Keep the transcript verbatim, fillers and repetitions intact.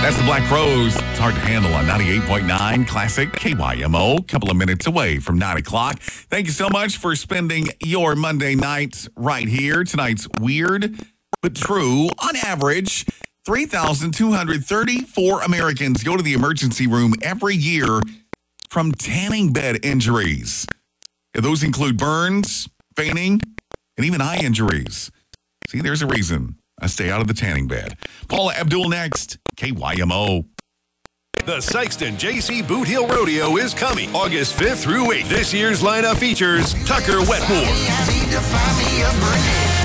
That's the Black Crowes. It's hard to handle on ninety-eight point nine Classic K Y M O. Couple of minutes away from nine o'clock. Thank you so much for spending your Monday night right here. Tonight's weird but true. On average, three thousand two hundred thirty-four Americans go to the emergency room every year from tanning bed injuries. And those include burns, fainting, and even eye injuries. See, there's a reason I stay out of the tanning bed. Paula Abdul next, K Y M O. The Sikeston J C Boot Heel Rodeo is coming August fifth through eighth. This year's lineup features Tucker Wetmore,